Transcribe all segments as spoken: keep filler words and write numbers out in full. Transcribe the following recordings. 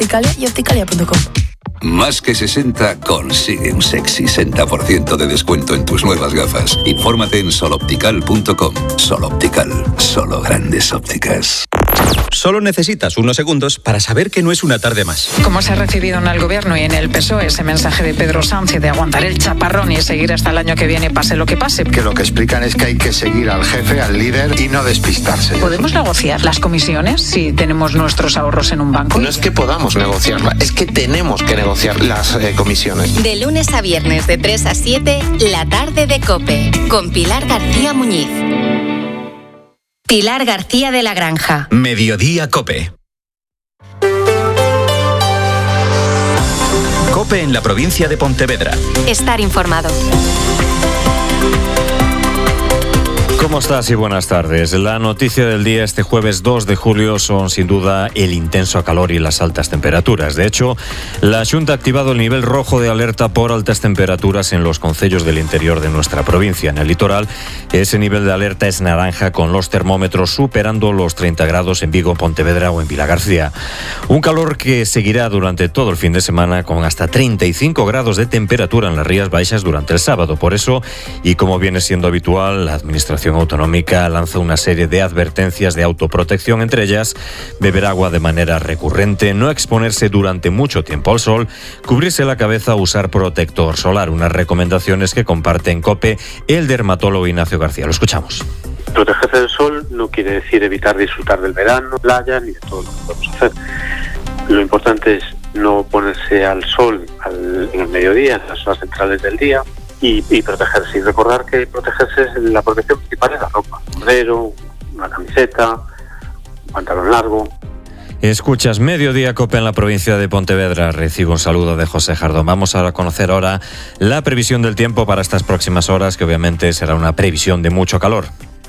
Opticalia y opticalia punto com. Más que sesenta consigue un sexy sesenta por ciento de descuento en tus nuevas gafas. Infórmate en sol optical punto com. Sol Optical, solo grandes ópticas. Solo necesitas unos segundos para saber que no es una tarde más. Como se ha recibido en el Gobierno y en el P S O E ese mensaje de Pedro Sánchez de aguantar el chaparrón y seguir hasta el año que viene, pase lo que pase? Que lo que explican es que hay que seguir al jefe, al líder y no despistarse. ¿Podemos negociar las comisiones si tenemos nuestros ahorros en un banco? No es que podamos negociarla, es que tenemos que negociar las eh, comisiones. De lunes a viernes de tres a siete, la tarde de COPE, con Pilar García Muñiz. Pilar García de la Granja. Mediodía COPE. COPE en la provincia de Pontevedra. Estar informado. ¿Cómo estás y buenas tardes? La noticia del día este jueves dos de julio son sin duda el intenso calor y las altas temperaturas. De hecho, la Xunta ha activado el nivel rojo de alerta por altas temperaturas en los concellos del interior de nuestra provincia. En el litoral, ese nivel de alerta es naranja con los termómetros superando los treinta grados en Vigo, Pontevedra o en Vilagarcía. Un calor que seguirá durante todo el fin de semana con hasta treinta y cinco grados de temperatura en las Rías Baixas durante el sábado. Por eso, y como viene siendo habitual, la Administración Autonómica lanza una serie de advertencias de autoprotección, entre ellas beber agua de manera recurrente, no exponerse durante mucho tiempo al sol, cubrirse la cabeza, usar protector solar, unas recomendaciones que comparte en COPE el dermatólogo Ignacio García. Lo escuchamos. Protegerse del sol no quiere decir evitar disfrutar del verano, playa, ni de todo lo que podemos hacer. Lo importante es no ponerse al sol al, en el mediodía, en las horas centrales del día, Y, y protegerse, y recordar que protegerse, es la protección principal es la ropa, un sombrero, una camiseta, un pantalón largo. Escuchas Mediodía COPE en la provincia de Pontevedra. Recibo un saludo de José Jardón. Vamos a conocer ahora la previsión del tiempo para estas próximas horas, que obviamente será una previsión de mucho calor.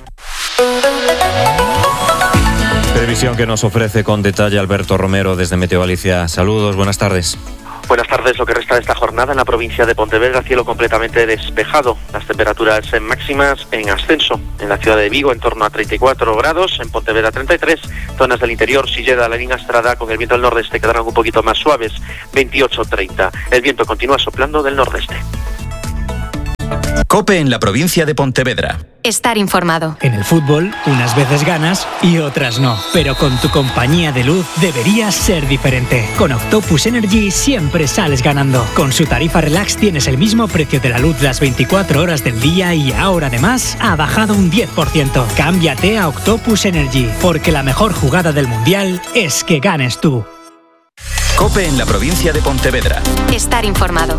Previsión que nos ofrece con detalle Alberto Romero desde Meteo Galicia. Saludos, buenas tardes. Buenas tardes. Lo que resta de esta jornada en la provincia de Pontevedra, cielo completamente despejado. Las temperaturas en máximas en ascenso. En la ciudad de Vigo en torno a treinta y cuatro grados, en Pontevedra treinta y tres. Zonas del interior, Silleda, La Línea Estrada, con el viento del nordeste quedarán un poquito más suaves, veintiocho treinta. El viento continúa soplando del nordeste. COPE en la provincia de Pontevedra. Estar informado. En el fútbol, unas veces ganas y otras no. Pero con tu compañía de luz deberías ser diferente. Con Octopus Energy siempre sales ganando. Con su tarifa Relax tienes el mismo precio de la luz las veinticuatro horas del día y ahora además ha bajado un diez por ciento. Cámbiate a Octopus Energy, porque la mejor jugada del mundial es que ganes tú. COPE en la provincia de Pontevedra. Estar informado.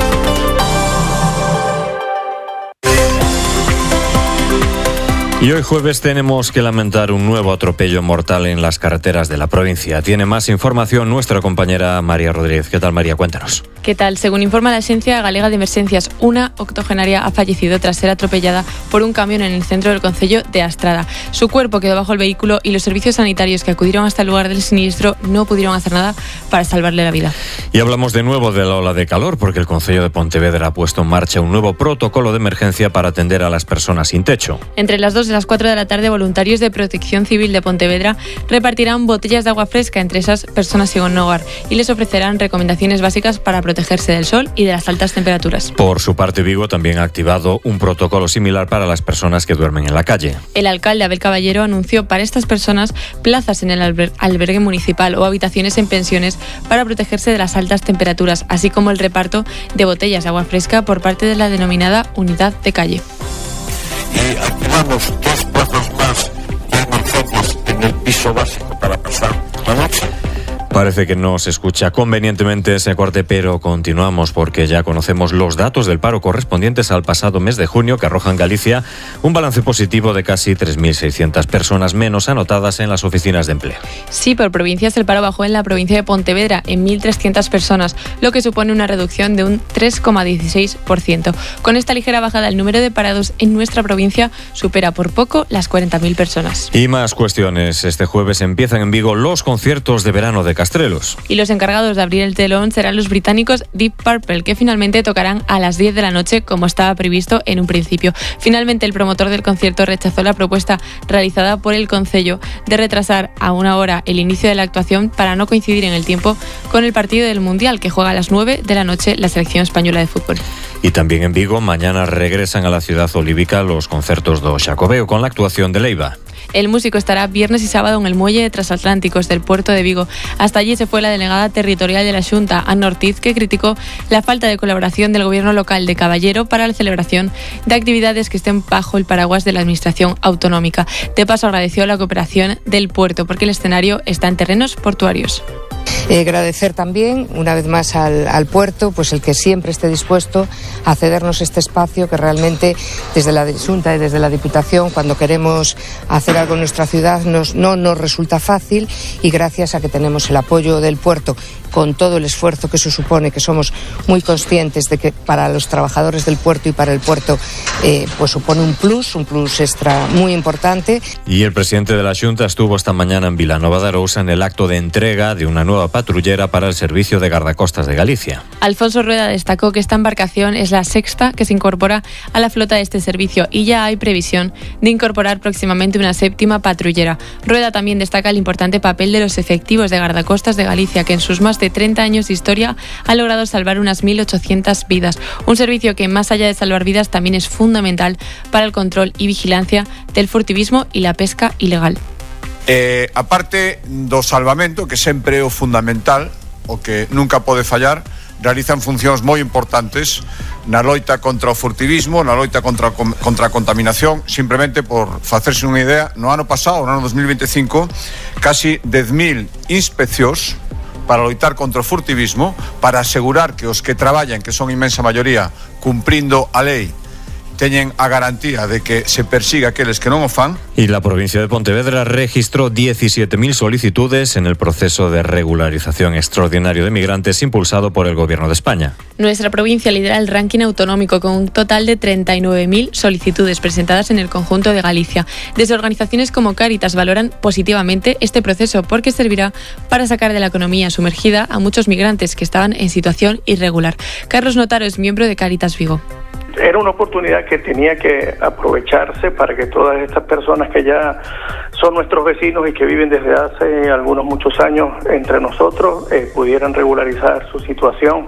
Y hoy jueves tenemos que lamentar un nuevo atropello mortal en las carreteras de la provincia. Tiene más información nuestra compañera María Rodríguez. ¿Qué tal, María? Cuéntanos. ¿Qué tal? Según informa la Agencia Galega de Emergencias, una octogenaria ha fallecido tras ser atropellada por un camión en el centro del concello de Astrada. Su cuerpo quedó bajo el vehículo y los servicios sanitarios que acudieron hasta el lugar del siniestro no pudieron hacer nada para salvarle la vida. Y hablamos de nuevo de la ola de calor, porque el concello de Pontevedra ha puesto en marcha un nuevo protocolo de emergencia para atender a las personas sin techo. Entre las dos y las cuatro de la tarde, voluntarios de Protección Civil de Pontevedra repartirán botellas de agua fresca entre esas personas sin hogar y les ofrecerán recomendaciones básicas para protegerse del sol y de las altas temperaturas. Por su parte, Vigo también ha activado un protocolo similar para las personas que duermen en la calle. El alcalde Abel Caballero anunció para estas personas plazas en el alber- albergue municipal o habitaciones en pensiones para protegerse de las altas temperaturas, así como el reparto de botellas de agua fresca por parte de la denominada unidad de calle. Y activamos dos plazas más de emergencias en el piso básico para pasar la noche. Parece que no se escucha convenientemente ese corte, pero continuamos porque ya conocemos los datos del paro correspondientes al pasado mes de junio, que arrojan Galicia un balance positivo de casi tres mil seiscientas personas menos anotadas en las oficinas de empleo. Sí, por provincias el paro bajó en la provincia de Pontevedra en mil trescientas personas, lo que supone una reducción de un tres coma dieciséis por ciento. Con esta ligera bajada, el número de parados en nuestra provincia supera por poco las cuarenta mil personas. Y más cuestiones. Este jueves empiezan en Vigo los conciertos de verano de Castrelos. Y los encargados de abrir el telón serán los británicos Deep Purple, que finalmente tocarán a las diez de la noche como estaba previsto en un principio. Finalmente, el promotor del concierto rechazó la propuesta realizada por el Concello de retrasar a una hora el inicio de la actuación para no coincidir en el tiempo con el partido del Mundial, que juega a las nueve de la noche la selección española de fútbol. Y también en Vigo, mañana regresan a la ciudad olivica los concertos do Xacobeo con la actuación de Leiva. El músico estará viernes y sábado en el muelle de Transatlánticos del puerto de Vigo. Hasta allí se fue la delegada territorial de la Xunta, Ana Ortiz, que criticó la falta de colaboración del gobierno local de Caballero para la celebración de actividades que estén bajo el paraguas de la administración autonómica. De paso, agradeció la cooperación del puerto porque el escenario está en terrenos portuarios. Eh, agradecer también, una vez más, al, al puerto, pues el que siempre esté dispuesto a cedernos este espacio que realmente desde la Xunta y desde la Diputación, cuando queremos hacer algo en nuestra ciudad, nos, no nos resulta fácil, y gracias a que tenemos el apoyo del puerto, con todo el esfuerzo que eso supone, que somos muy conscientes de que para los trabajadores del puerto y para el puerto eh, pues supone un plus, un plus extra muy importante. Y el presidente de la Xunta estuvo esta mañana en Vilanova de Arousa en el acto de entrega de una nueva patrullera para el servicio de guardacostas de Galicia. Alfonso Rueda destacó que esta embarcación es la sexta que se incorpora a la flota de este servicio y ya hay previsión de incorporar próximamente una séptima patrullera. Rueda también destaca el importante papel de los efectivos de guardacostas de Galicia, que en sus más de treinta años de historia ha logrado salvar unas mil ochocientas vidas. Un servicio que, más allá de salvar vidas, también es fundamental para el control y vigilancia del furtivismo y la pesca ilegal. Eh, a parte do salvamento, que sempre é o fundamental, o que nunca pode fallar, realizan funcións moi importantes na loita contra o furtivismo, na loita contra, contra a contaminación. Simplemente por facerse unha idea, no ano pasado, no ano dos mil veinticinco, casi dez mil inspeccións para loitar contra o furtivismo, para asegurar que os que traballan, que son inmensa maioría, cumprindo a lei, teñen a garantía de que se persiga aqueles que non o fan. Y la provincia de Pontevedra registró diecisiete mil solicitudes en el proceso de regularización extraordinario de migrantes impulsado por el Gobierno de España. Nuestra provincia lidera el ranking autonómico con un total de treinta y nueve mil solicitudes presentadas en el conjunto de Galicia. Desde organizaciones como Cáritas valoran positivamente este proceso porque servirá para sacar de la economía sumergida a muchos migrantes que estaban en situación irregular. Carlos Notaro es miembro de Cáritas Vigo. Era una oportunidad que tenía que aprovecharse para que todas estas personas que ya son nuestros vecinos y que viven desde hace algunos muchos años entre nosotros eh, pudieran regularizar su situación.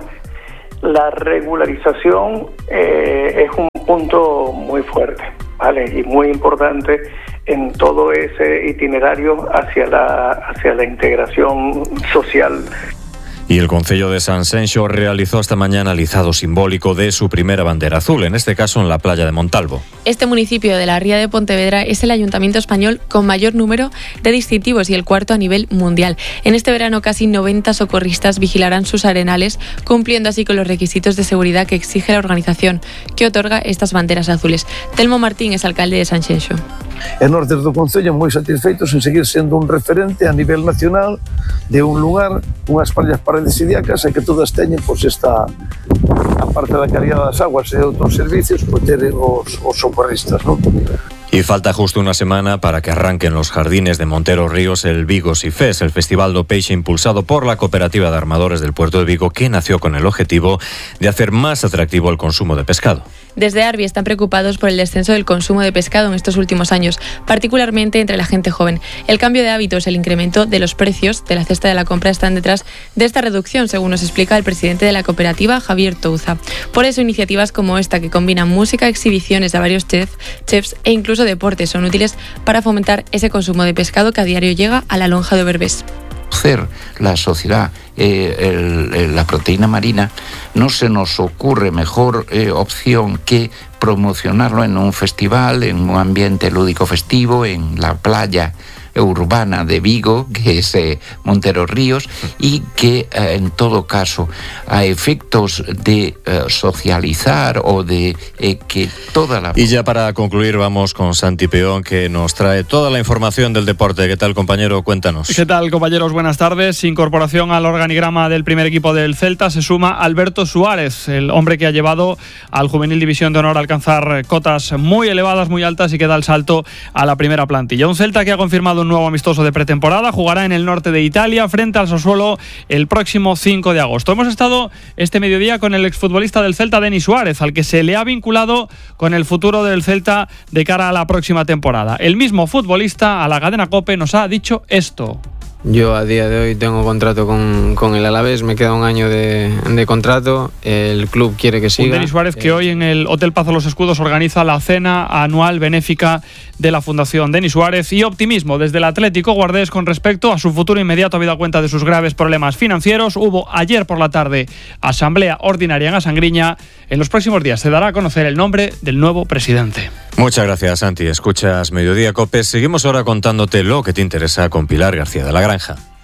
La regularización eh, es un punto muy fuerte, ¿vale? Y muy importante en todo ese itinerario hacia la, hacia la integración social. Y el Concello de Sanxenxo realizó esta mañana el izado simbólico de su primera bandera azul, en este caso en la playa de Montalvo. Este municipio de la Ría de Pontevedra es el ayuntamiento español con mayor número de distintivos y el cuarto a nivel mundial. En este verano casi noventa socorristas vigilarán sus arenales, cumpliendo así con los requisitos de seguridad que exige la organización que otorga estas banderas azules. Telmo Martín es alcalde de Sanxenxo. E nós desde o Concello moi satisfeitos en seguir sendo un referente a nivel nacional de un lugar, unhas praias paradisíacas e que todas teñen pois esta, a parte da calidad das aguas e outros servicios, pois ter os, os socorristas, non? Y falta justo una semana para que arranquen los jardines de Montero Ríos el Vigo Sifes, el festival do peixe impulsado por la Cooperativa de Armadores del Puerto de Vigo, que nació con el objetivo de hacer más atractivo el consumo de pescado. Desde Arbi están preocupados por el descenso del consumo de pescado en estos últimos años, particularmente entre la gente joven. El cambio de hábitos, el incremento de los precios de la cesta de la compra están detrás de esta reducción, según nos explica el presidente de la cooperativa, Javier Touza. Por eso, iniciativas como esta, que combinan música, exhibiciones de varios chef, chefs e incluso deportes, son útiles para fomentar ese consumo de pescado que a diario llega a la lonja de Oberbés. La sociedad, eh, el, el, la proteína marina, no se nos ocurre mejor eh, opción que promocionarlo en un festival, en un ambiente lúdico festivo, en la playa urbana de Vigo, que es eh, Montero Ríos, y que eh, en todo caso, a efectos de eh, socializar o de eh, que toda la... Y ya para concluir vamos con Santi Peón, que nos trae toda la información del deporte. ¿Qué tal, compañero? Cuéntanos. ¿Qué tal, compañeros? Buenas tardes. Incorporación al organigrama del primer equipo del Celta se suma Alberto Suárez, el hombre que ha llevado al Juvenil División de Honor a alcanzar cotas muy elevadas, muy altas, y que da el salto a la primera plantilla. Un Celta que ha confirmado un nuevo amistoso de pretemporada. Jugará en el norte de Italia frente al Sassuolo el próximo cinco de agosto. Hemos estado este mediodía con el exfutbolista del Celta, Denis Suárez, al que se le ha vinculado con el futuro del Celta de cara a la próxima temporada. El mismo futbolista a la cadena COPE nos ha dicho esto. Yo a día de hoy tengo contrato con, con el Alavés, me queda un año de, de contrato, el club quiere que siga. Un Denis Suárez que hoy en el Hotel Pazo Los Escudos organiza la cena anual benéfica de la Fundación Denis Suárez, y optimismo desde el Atlético Guardés con respecto a su futuro inmediato, habida cuenta de sus graves problemas financieros. Hubo ayer por la tarde asamblea ordinaria en Asangriña. En los próximos días se dará a conocer el nombre del nuevo presidente. Muchas gracias, Santi. Escuchas Mediodía COPE. Seguimos ahora contándote lo que te interesa con Pilar García de la Granja.